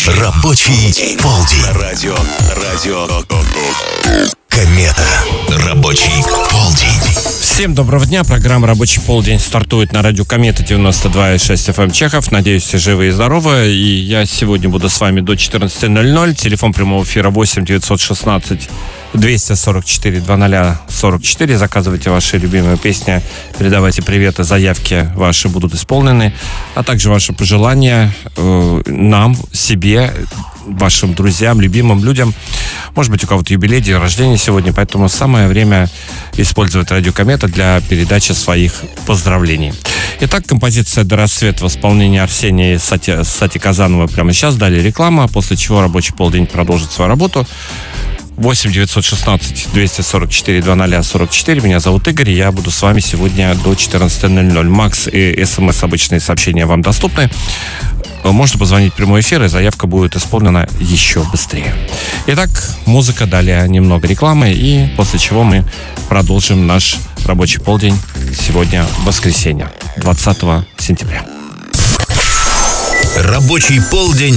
Рабочий полдень. Радио. Комета. Рабочий полдень. Всем доброго дня. Программа «Рабочий полдень» стартует на радио Комета 92,6 FM Чехов. Надеюсь, все живы и здоровы. И я сегодня буду с вами до 14:00. Телефон прямого эфира 8 916 244 2044. Заказывайте ваши любимые песни, передавайте приветы, заявки ваши будут исполнены, а также ваши пожелания нам, себе, вашим друзьям, любимым людям. Может быть, у кого-то юбилей, день рождения сегодня, поэтому самое время использовать радио Комета для передачи своих поздравлений. Итак, композиция «До рассвета» в исполнении Арсения и Сати Казанова прямо сейчас. Далее реклама, после чего рабочий полдень продолжит свою работу. 8 916 244 2044. Меня зовут Игорь, и я буду с вами сегодня до 14:00. Макс и СМС обычные сообщения вам доступны. Можно позвонить в прямой эфир, и заявка будет исполнена еще быстрее. Итак, музыка, далее немного рекламы, и после чего мы продолжим наш рабочий полдень сегодня, воскресенье, 20 сентября. Рабочий полдень